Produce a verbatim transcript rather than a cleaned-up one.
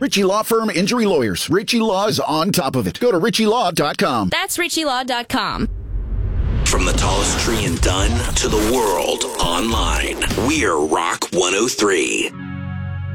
Ritchie Law Firm Injury Lawyers. Ritchie Law is on top of it. Go to ritchie law dot com. That's ritchie law dot com. From the tallest tree in Dunn to the world online, we're Rock one oh three.